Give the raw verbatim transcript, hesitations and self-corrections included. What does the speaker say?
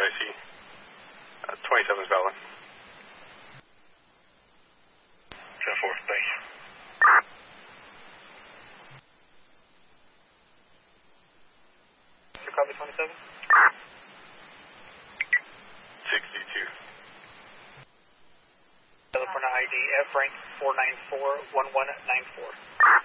I see. Uh, twenty-seven is valid. ten four, thanks. You copy twenty-seven? sixty-two. California I D F rank four nine four one one nine four.